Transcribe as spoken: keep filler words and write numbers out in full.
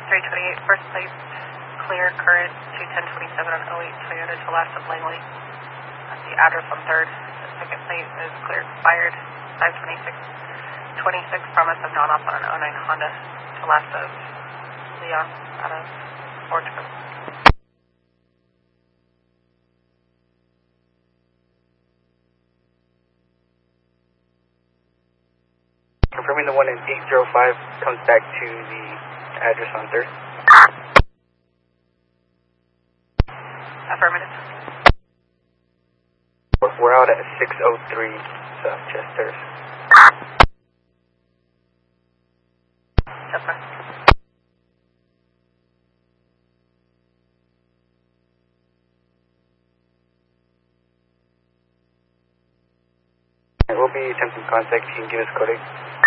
three twenty-eight, first plate, clear, current, two ten twenty-seven on oh eight Toyota Tolasta Langley. That's the address on third. The second plate is clear, expired, five twenty-six twenty-six, promise of non-op on an oh nine Honda Tolasta Leon out of Fort Worth. Confirming the one in eight zero five comes back to the address on third. Affirmative. We're out at six oh three South Chester. Yes, sir. We'll be attempting contact. You can give us coding.